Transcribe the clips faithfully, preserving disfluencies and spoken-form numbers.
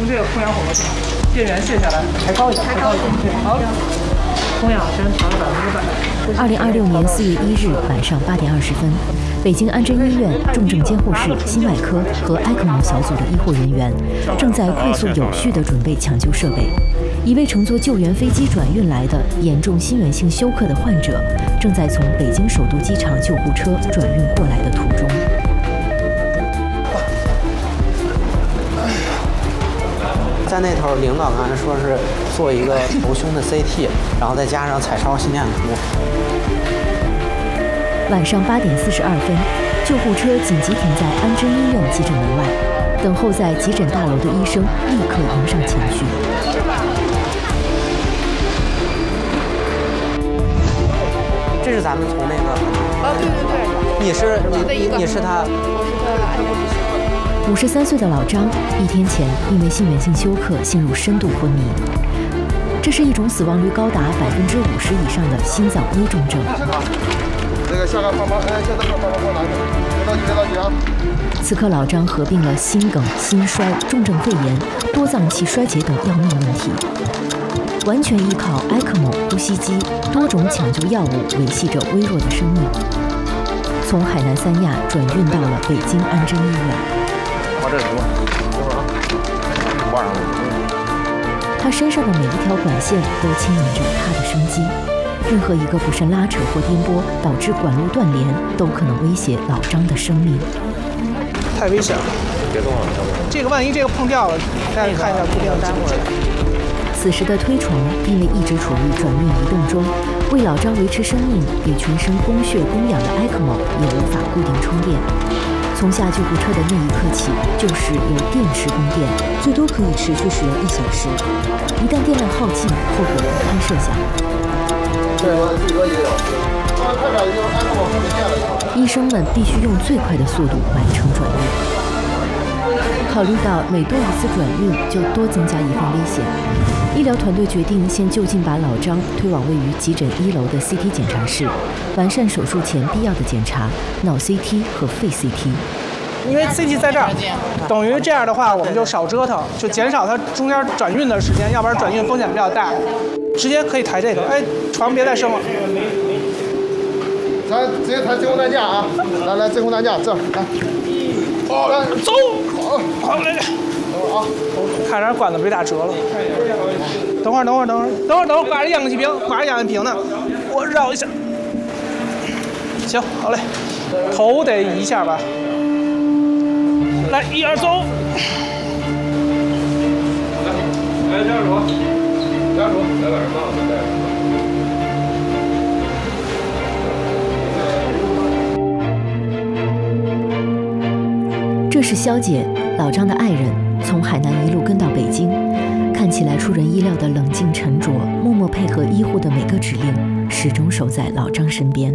从这个空氧混合器，电源卸下来，抬高一点，抬高一点，对，好。空氧先调到百分之百。 二零二六年四月一日晚上八点二十分，北京安贞医院重症监护室心外科和埃克莫小组的医护人员正在快速有序地准备抢救设备。一位乘坐救援飞机转运来的严重心源性休克的患者，正在从北京首都机场救护车转运过来的途中。 在那头，领导刚才说是做一个头胸的 C T， 然后再加上彩超心电图。 晚上八点四十二分，救护车紧急停在安贞医院急诊门外，等候在急诊大楼的医生立刻迎上前去。 这是咱们从那个…… 啊，对对对， 你是你你你是他？ 我是他的安贞医生。 五十三岁的老张，一天前因为心源性休克陷入深度昏迷，这是一种死亡率高达百分之五十以上的心脏危重症。 这个下个帮忙，哎，现在帮忙给我拿一个，别着急，别着急啊！ 此刻老张合并了心梗、心衰、重症肺炎、多脏器衰竭等要命问题，完全依靠埃克莫、呼吸机、多种抢救药物维系着微弱的生命。从海南三亚转运到了北京安贞医院。 把这什么？等会儿啊，挂上了。 他身上的每一条管线都牵引着他的生机，任何一个不慎拉扯或颠簸，导致管路断连，都可能威胁老张的生命。 太危险了！ 别动了， 这个万一这个碰掉了，大家看一下图片单过来。 此时的推床因为一直处于转运移动中，为老张维持生命，也全身供血供氧的埃克莫也无法固定充电。 从下救护车的那一刻起，就是由电池供电，最多可以持续使用一小时。一旦电量耗尽，后果不堪设想。 最多最多一个小时。刚才快点就安克莫没电了。 医生们必须用最快的速度完成转运。考虑到每多一次转运就多增加一份危险，医疗团队决定先就近把老张推往位于急诊一楼的 C T 检查室，完善手术前必要的检查，脑 C T 和肺 C T。 因为 C T 在这儿，等于这样的话，我们就少折腾，就减少它中间转运的时间，要不然转运风险比较大。直接可以抬这个，哎，床别再升了。 咱直接抬真空担架啊！来来，真空担架这来。好，来走，好，好来。 等会儿啊， 看着管子被打折了。等会儿，等会儿，等会儿，等会儿，等会儿，挂着氧气瓶，挂着氧气瓶呢，我绕一下。行，好嘞，头得移一下吧。来，一二走。 来，家属，家属，来点什么？来点什么？ 这是肖姐，老张的爱人，从海南一路跟到北京，看起来出人意料的冷静沉着，默默配合医护的每个指令，始终守在老张身边。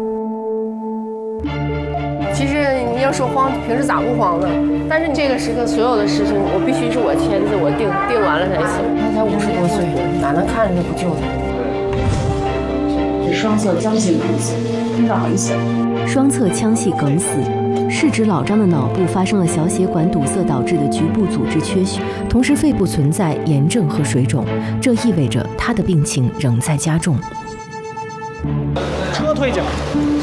其实你要说慌，平时咋不慌呢？但是这个时刻，所有的事情我必须是我签字，我定定完了才行。他才五十多岁，哪能看着他不救他？ 是双侧腔隙梗死，听着好一些。 双侧腔隙梗死。 是指老张的脑部发生了小血管堵塞导致的局部组织缺血，同时肺部存在炎症和水肿，这意味着他的病情仍在加重。 车推进来，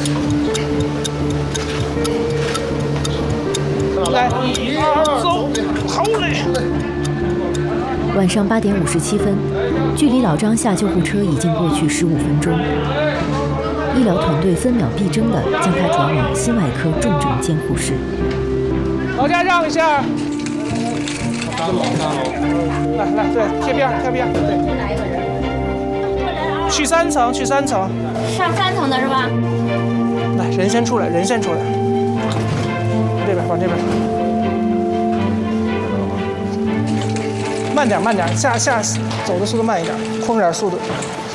来，一二走，好嘞。 晚上八点五十七分，距离老张下救护车已经过去十五分钟。 医疗团队分秒必争地将他转往心外科重症监护室。 老家让一下。来来，对，贴边贴边，对。去三层，去三层。 上三层的是吧？ 来，人先出来，人先出来。这边，往这边。慢点，慢点，下下走的速度慢一点，控制点速度。